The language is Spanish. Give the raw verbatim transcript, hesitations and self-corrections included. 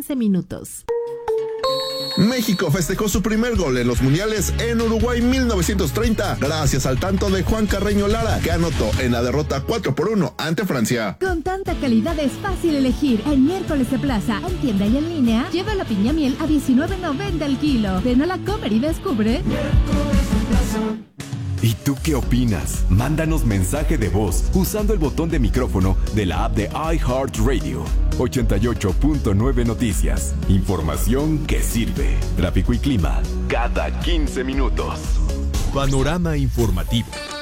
quince minutos. México festejó su primer gol en los mundiales en Uruguay mil novecientos treinta, gracias al tanto de Juan Carreño Lara, que anotó en la derrota cuatro por uno ante Francia. Con tanta calidad es fácil elegir. En Miércoles de Plaza, en tienda y en línea, lleva la piña miel a diecinueve noventa el kilo. Ven a la Comer y descubre. ¿Y tú qué opinas? Mándanos mensaje de voz usando el botón de micrófono de la app de iHeartRadio. ochenta y ocho punto nueve Noticias. Información que sirve. Tráfico y clima cada quince minutos. Panorama informativo.